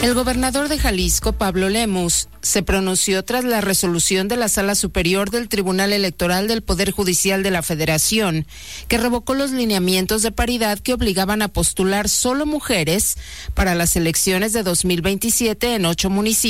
El gobernador de Jalisco, Pablo Lemus, se pronunció tras la resolución de la Sala Superior del Tribunal Electoral del Poder Judicial de la Federación, que revocó los lineamientos de paridad que obligaban a postular solo mujeres para las elecciones de 2027 en 8 municipios.